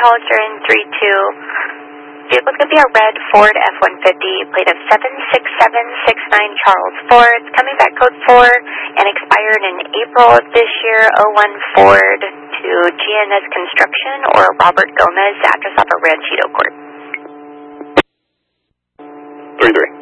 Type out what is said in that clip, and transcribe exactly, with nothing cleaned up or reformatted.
Hollister in three two. Vehicle's going to be a red Ford F one fifty, plate of seven six seven six nine Charles Ford. It's coming back code four and expired in April of this year. oh one Ford to G N S Construction or Robert Gomez, address off of Ranchito Court. three three.